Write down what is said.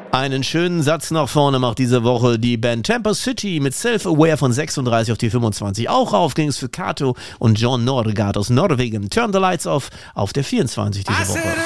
Einen schönen Satz nach vorne macht diese Woche die Band Tampa City mit Self-Aware von 36 auf die 25. Auch rauf ging es für Kato und John Nordegaard aus Norwegen. Turn the Lights Off auf der 24 diese Woche.